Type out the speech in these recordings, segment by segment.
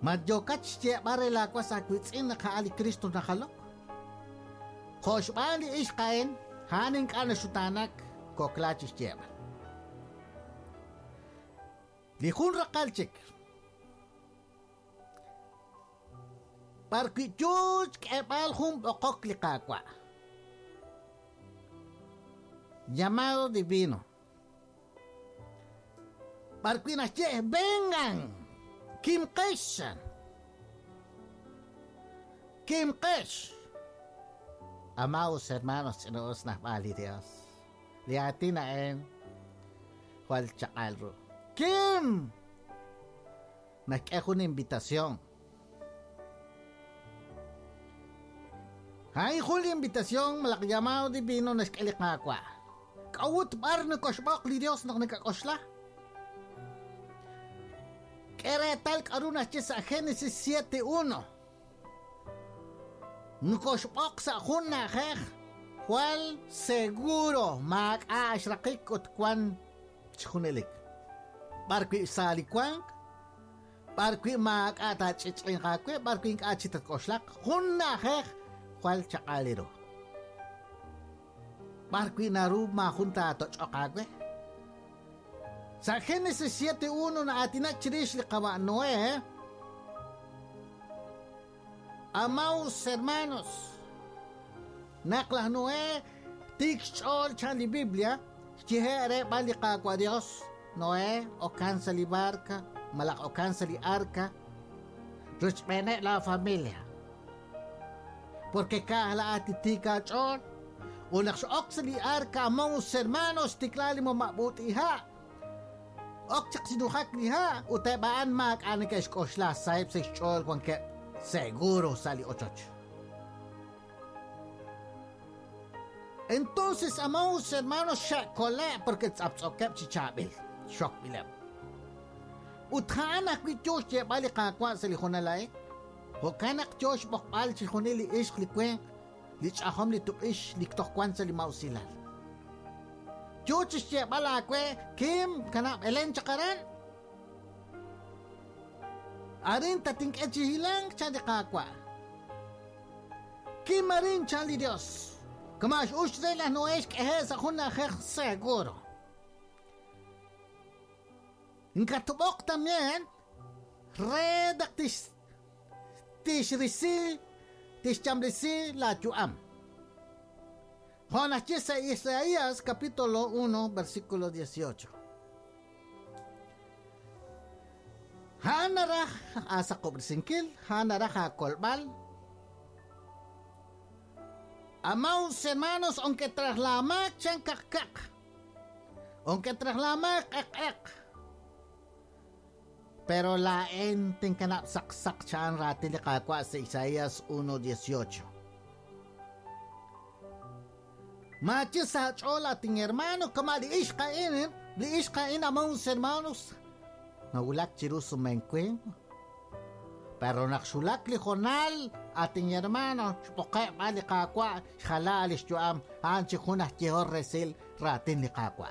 Madyokat bare la kwa sa kwitsin na kaali Kristo na kalok. Khoshbali ish kain haning kana sutanak koklachis jeba. Lihun rakalchik. Parkichuch kepal hum okok likakwa. Llamado divino. Parquinas vengan. Kim Keshan. Kim Kesh. Amados hermanos y nos vale Dios. Liatina en Juan Chacalro. Kim. Me quejo una invitación. Hay Julio invitación, malak llamado divino na eskelik nga kwa. Kawut bar na koshbak li Dios na nakakosla. Keretal karuna sa Genesis 7:1. Nukoshbak sa na kek. Hual seguro mag-aashrakik ut kwan chkunelik. Barkwi salikwang. Barkwi mag-atachitrin kakwe. Barkwi achitat koslak. Na kek. Hual chakaliro. Barkwi naru mahunta to chokagwe. Sa Genesis 7:1 na atinachirish li kawa Noé. Amaos hermanos. Naklah Noé. Tikchol chan li Biblia. Chihere bali kakwa Dios. Noé o kansa li barca. Malak o kansa li arca. Ruchmene la familia. Porque kahala atitika chon. Unak sa oksali arka amaos hermanos. Tiklali mo mabutiha. Okchak sinukak niha, utebaan mak anikesh koshla saib se chol kwanke seguro sali ochoch. Entonces, amados hermanos, shakole porque tzapsokep chichabil. Shok bilem. Uthanak wi Josh ye bali kakwa sali honalay. Hokanak Josh bokbal chi honili ish likwen. Lich ahom li tukish liktokwan sali mausilal. Chuchis che balakwe Kim kanap elen chakaran. Arin tating echihilang chadi kakwa. Kim arin chali Dios. Kamash ushre la noesh kehe sa khuna khekh seguro. Nkatubok también redak tishrisi tischamrisi la chuam. Juan Isaías capítulo 1 versículo 18. Hanara asa kobrisinkel, hanara kolbal. Amaos hermanos, aunque traslama chan kakak. Aunque traslama kakak. Pero la enten kanap saksak chan ratil kakwa sa Isaías 1:18. Machi sa chola ting hermano kamali ishkain li ishkain amaos hermanos naulak chiruso menkwen pero naksulak li jonal ating hermano poke bali kakwa khala alis juam anchi khunah jehor resil ratin li kakwa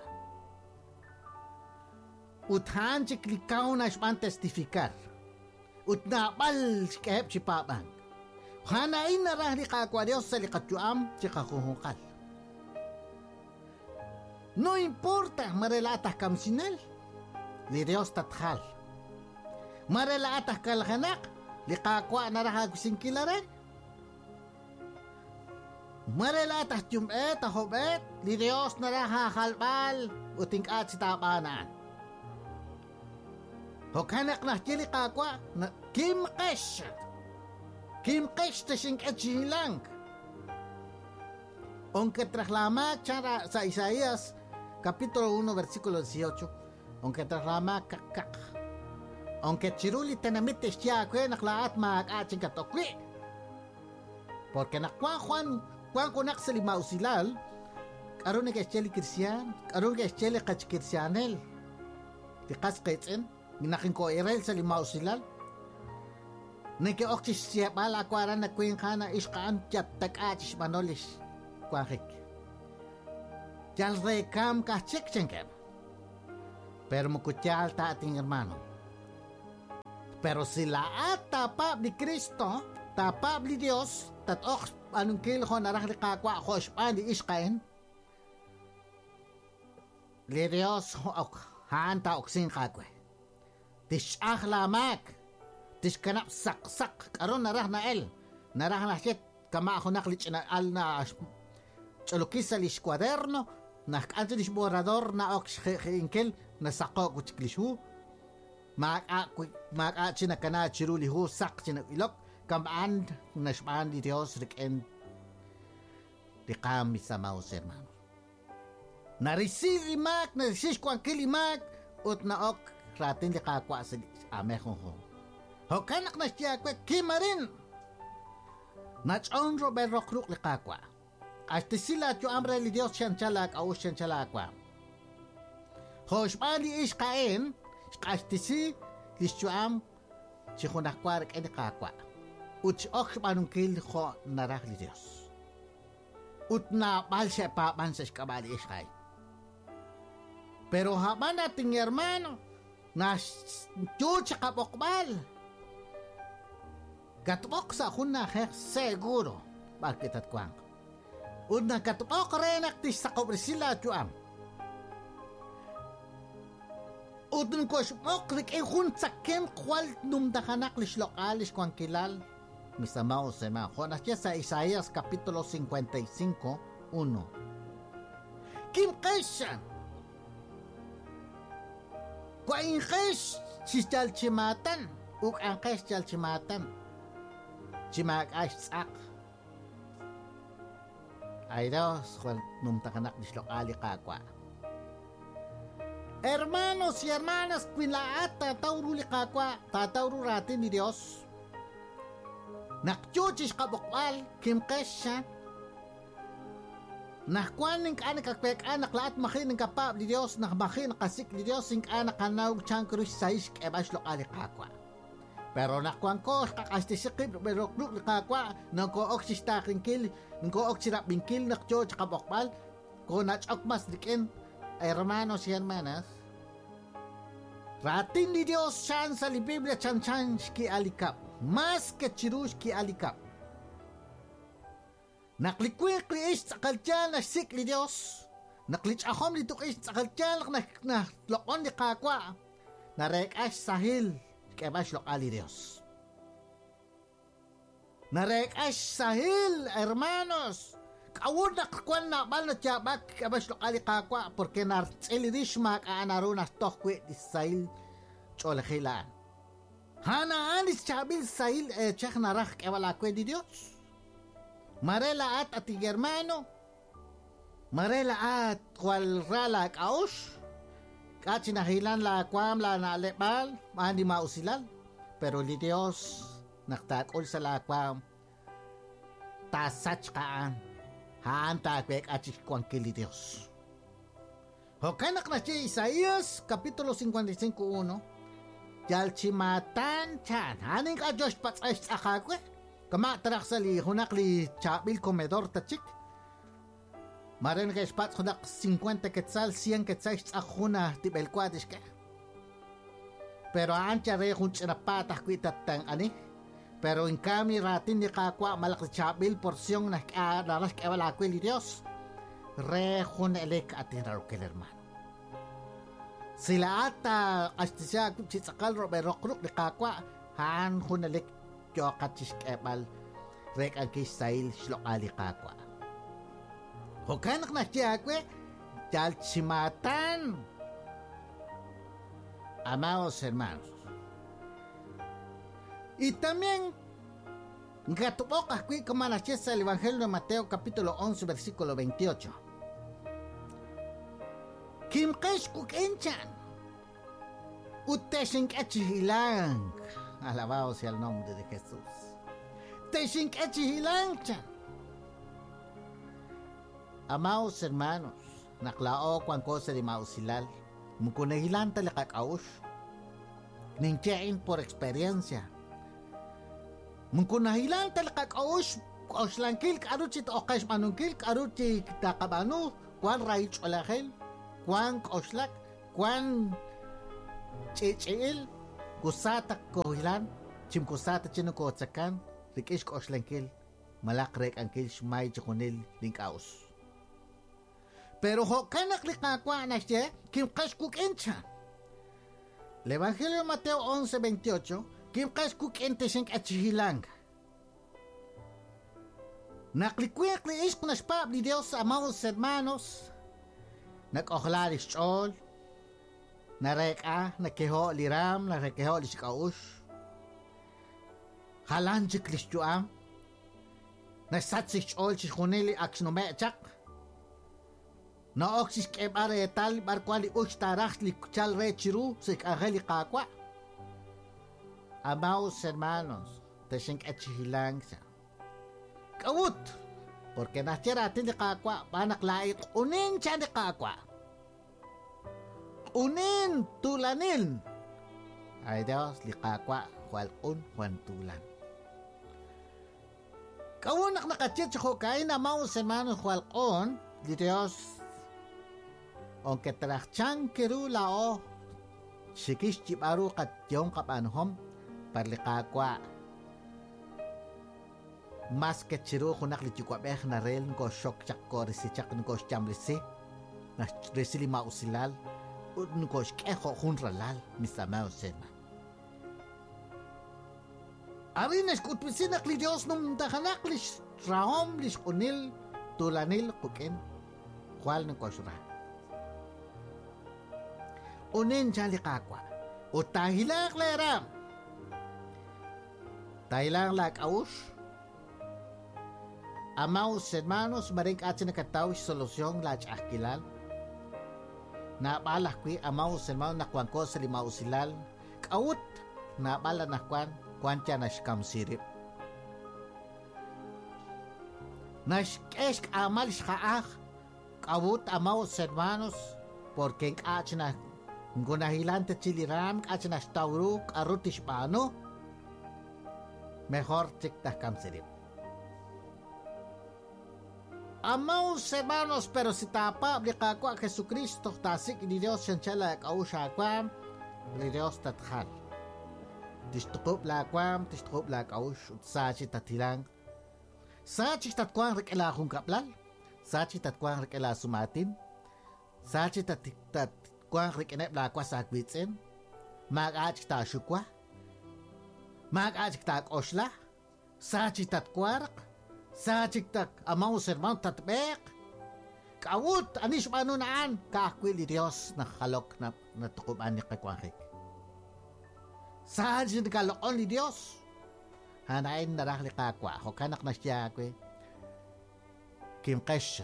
uthan chik li kauna shman testificar utnabal skep chipabang hana inarah li kakwa Dios sa li katjuam chikakuhungkal. No importa, marelatas kamsinel, li Dios tathal. Marelatas kalhanak, li kakwa narahag singkilaran. Marelatas jum'et, ahobet, li Dios narahahalbal, utingkat sitabanan. Hokanak na jili kakwa, na Kim Kesh. Kim Kesh ta singkat silang. Aunque traslama chara sa Isaías capítulo 1 versículo 18. Aunque traslama kakak. Aunque chiruli tenamite siya kwe naklaat mag-aching katokwi. Porque nakwa Juan kunak sa lima usilal. Karon ni kasyeli Kristiyan. Karon kasyeli kachkirsiyanel. Tikas kaitsin. Minaking ko irel sa lima usilal. Nike okchis siya pala akwaran na kwen kana iskaan tiyat tak-achis manolis. Kwakik. Chal rekam kachik chengkem. Pero mukuchal ta ating hermano. Pero sila at tapab ni Kristo, tapab ni Dios, tatok anong kilho narah ni kakwa ako ispan di iskain. Li Dios ok hanta oksin kakwe. Tish lamak. Tish kanap sak aron narah na el. Narah na shit kama ako naklich na al na chalukis sa lish kwaderno. Nakanto lish borador na ok inkel na sako kuchiklishu. Mag-a china kana chiruli ho sak china ilok kamaan na shmaan di Dios riken di kami sa maus hermano. Narisil imak, narisis ko ang kilimak ut na ok ratin di kakwa sa amekong ho. Hokanak na siya kwa kimarin. Nachon Robert Rokruk li kakwa. Asti sila at yung amre li Dios siyan chalak au siyan chalakwa. Ho shmaan di ish kain Kastisi listuam si kunakwar kene kakwa. Ut ok manung kil ko narah li Dios. Ut na bal siya papan sa kabali iskay. Pero haman ating hermano na chucha kapokbal. Katupok sa kuna seguro bakit at kwang. Ut na katupok rin aktis sa kobresila tuam. Udun ko smokrik hun sakem kwal numdakanak lis lokalis kung kilal. Misamao se ma. Jonasya sa Isaías kapitulo 55:1. Kim kesyan. Kwa inkes si chalchimatan. Uk angkes chalchimatan. Chimak aisak. Ay daw kwal numdakanak lis lokali kakwa. Hermanos y hermanas, kwinlaat tatawru likakwa, tatawru ratin ni Dios. Nakchuchis kabukwal, kimkesya. Nakwan ng kaanak kakwek anak laat makin ng kapab ni Dios, nakmakin nakasik ni Dios, ng anak kanawag siyang krus sa isk ebas lokal likakwa. Pero nakwan ko, kakastisikip, pero kluk likakwa, nang ko oksis takingkil, nang ko oksirap bingkil, nakchuchis kabukwal, ko nachok mas dikin, hermanos y hermanas, ratin ni Dios chan sa Biblia chan ki alikap, mas que chirush ki alikap. Naklikwik li is sa kaltyan na sik ni Dios, naklich akom li tuk is sa kaltyan na lokon ni kakwa, na rekas sahil kebas lokali Dios. Na rekas sahil, hermanos, Kawud na kakwan na bal na tiyabak kabas lokali kakwa porque nartsilidish makaanaro na tohkwe di sail cholakilaan. Hanaan is chabil sail chak narak ewalakwe di Dios. Marela at ating hermano. Marela at kwal ralak aus. Kat sinahilan la kwam la na alepal mandi mausilal. Pero di Dios naktakol sa lakwam tasach kaan. Hanta kwek achik kwang kili Dios. Hokanak na siya Isaías kapitulo 55:1. Yalchimatan chan. Haning ka Diyos patsayas akakwe. Kamatarak sa li hunak li chabil komedor tachik. Marin ka ispat hunak 50 quetzal 100 quetzal akuna tibel kwadis ka. Pero ancha re hunch na patah kwitatang ani. Pero in kami ratin ni kakwa malaki chabil porsyong na naras kawala ko li Dios. Rehon elek atiraro kel hermano. Sila ata astisya kutsakal roberokruk ni kakwa han hunelek yo katis kebal rek agi style slokali kakwa. Hokanak na siya kwe dal simatan. Amados hermanos. Y también gatupok aquí como la chiesa del Evangelio de Mateo capítulo 11 versículo 28. Kim kesh kukenchan. Uteshin kechihilang. Alabado sea el nombre de Jesús. Teshin kechihilang chan. Amados hermanos, naklao kwan cosa de mausilal. Mukunahilan talakakaush. Ninchain por experiencia. Mungkunahilan talakak aus langkil karuchit okash manungkil karuchi takabanu kwan raich olahel kwan oslak kwan chichil kusata kohilan, chim kusata chino kotsakan, rikish ko oslenkil, malakrek angkil shmay chikunil linkaus. Pero ho kanak likakwa na siya, kim kashkuk encha. El Evangelio de Mateo 11:28, kim kashkuk entesink achihilang. Naklikwek li ish kunashpab ni Dios, amados hermanos, nakohlaris chol, nareka, nakeho liram, nakeho lishkaush, halanjik lishtuam, nasatsik chol chishkunili aksnomechak, na oxis kebare tal barkwali uch tarach li kuchal re chiru sik ageli kakwa. Amados hermanos, teshink achihilang sa. Kawut, porque nacheratin di kakwa, panak lait unin siya di kakwa. Unin tulanin. Ay Dios, li kakwa, huwan tulan. Kawunak nakachit sa kukain, amados hermanos, huwal di Dios, aunque trachang kiru lao, shikis chibaru kat yung kapanuhom, parlikakwa. Mas que chiru kunak li chikwabeh na rel ngo shok chak ko resichak ngo chamlisi, na resili mausilal, ngo shkeho hunralal, misama usena. Arinas kutpisinak li Dios nung dahanak lis rahom lis kunil tulanil kukin, kwal ng kosra. Unin jali kakwa. O tahilak leram. Tahilang lak aus. Amaos hermanos maring atsin nakataw solusyon lach akilal. Naapalah kwi amaos hermanos nakwan ko sa limaw silal. Kaut naapala nakwan kwantya na shkam sirip. Nashkesk amal shkaach. Kaut amaos hermanos porque atsin na Ngunahilan te chiliram kachnas tauruk arutish pano. Mejor chikta kamsirip. Amaos hermanos, pero si tapa blikakwa Jesucristo tasik ni Dios siyanchala kaushakwa ni Dios tathal. Tishtukup lakwam, tishtukup lakaush utsachi tatilang. Sachi tatkwang rikela kung kaplal. Sachi tatkwang rikela sumatin. Sachi tatiktat kwang rikinep la kwa sa kwitsin, mag-achik ta shukwa, mag-achik ta kosla, sachik tat kwarak, sachik tak amaw sermon tatbek, kawut anis manunaan, kakwil ni Dios na kalok na tukuman ni kakwakik. Sachik kalokon ni Dios, hanain narakli kakwa, hokanak na siya kwe, kim kesh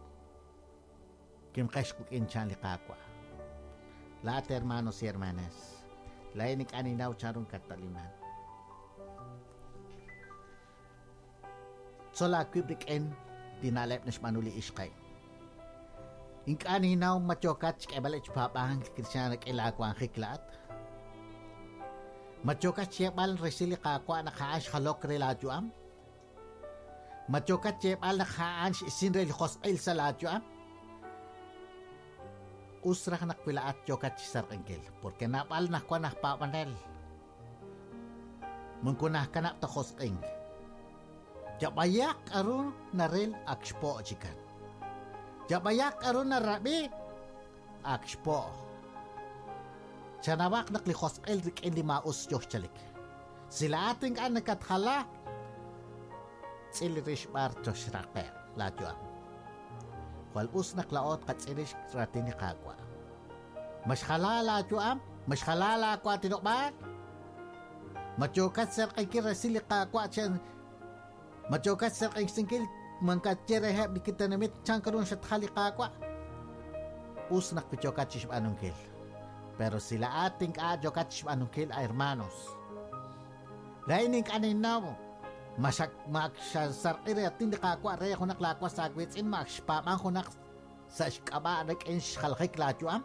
kukin chan li kakwa. Lahat hermanos y hermanas, lainik aninaw charong kataliman. Sola kwibrik en dinalep na manuli iskay. Ink aninaw matyokat kay balay papahang krisyana kay lakwang kiklat. Matyokat siya bal resili kakwa na kaash halok relajuam. Matyokat siya bal na kaash isinrel hosail sa lajuam. Usra nak pilaat jokat sar engkel porque napal nak kuanah pa panel mengkunah kanak takos eng jabayak arun narel akspo jikan jabayak arun narabi akspo chanawak nak likos el rik en limaus joh chalik sila ating an nakathala silirish bar josh raker lajuan wal usnak laot kat sirish ratini kakwa. Mas halala juam, mas halala kwa tinokban. Machokat ser kay kira sili kakwa chen. Machokat ser kay singkil mangkat cerehe bikita namit chan karun sa thali kakwa. Usnak pichokat chishp anungkil. Pero sila ating jokat chishp anungkil ay hermanos. Laining kanin namo. Masak maksasar ire tindi kakwa re kunak lakwa sagwits in makshpa man kunak sa shkaba nek en shkhalkhik lajuam.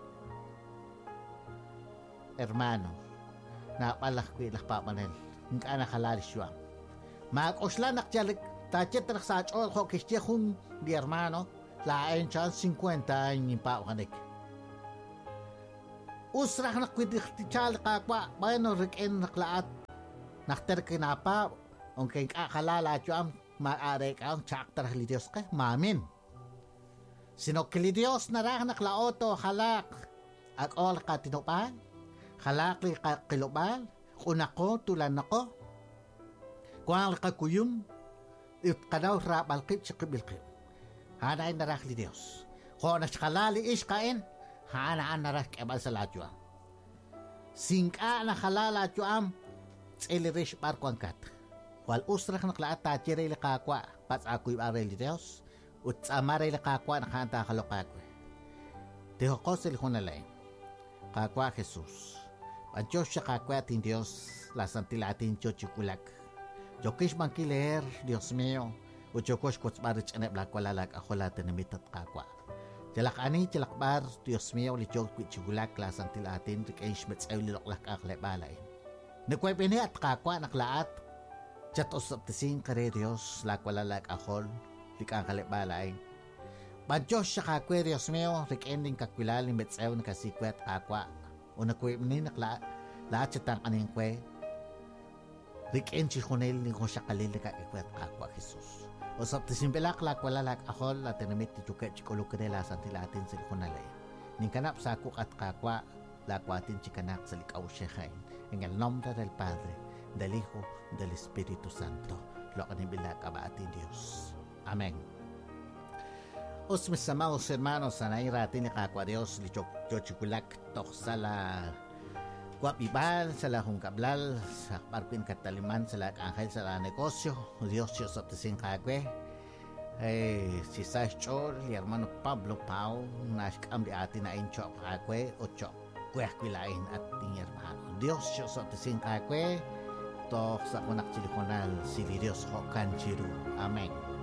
Hermano, napalak ko ilah pamanel. Ng anak halalis yuam. Mag-osla nakjalik tachet rak sa achol ko kistya kung di hermano lain chan 50 yung pao kanik. usrak na kwitichal kakwa bueno riken naklaat nakter kinapa ongkeng akalala chuam maarek ang chakter li Dios ka mamin sinokili Dios narak naklaoto halak ag ol ka tinupan halak li kilobal kunako tulan nako kuang ka kuyum it kadaw rabal kip sikibilkip hanay narak li Dios ko na kalali is kain hanaan narak ebal sa latwa singka na kalala chuam elirish barkuang kat wal usrak naklaat ta chire le kakwa pats akoy arel Dios ut amare le kakwa nakanta kalokakwe deho ko sil hunalay kakwa Jesus anchos siya kakwa tin Dios la santilatin chochikulak jokish mankiler Dios mío uchokos kots barich ane blakwalalag akola tenemitat kakwa jalak ani jalak bar Dios mío lichok kuchigulak la santilatin rikesh mets euliloklak akle balay nakway pini at kakwa naklaat chat usap tising kare Dios lakwalalag akol likang kalibalay Badjos siya kakwe Dios mío rikending kakwilal ni metsew na kasikwet kakwa o nakway pini nakla lahat siya tang aning kwe rikend si Jonel ni ko siya kalili ka ikwet kakwa Jesus usap tising belak lakwalalag akol la tinamit ti chuket chikulukere la santilatin sa likunalay ning kanap sakuk at kakwa lakwatin chikanak sa likaw siya kain en el nombre del Padre, del Hijo, del Espíritu Santo. Lo canibilag abating Dios. Amén. Os mis amados hermanos, sanayra atin kakwa Dios, lichok chochikulak, tok sala guapibal, sala hungkablal, sa parpin kataliman, sala anghel, sala negosyo, Dios Dios at tising kakwe. Si Sachor, li hermano Pablo Pau, nashkam di atin na inchok kakwe, o chok kuyakilain at ting hermano. Dios Diyos at tising kakwe, to sa kunak chilikonal, sili Dios ho kanchiru. Amen.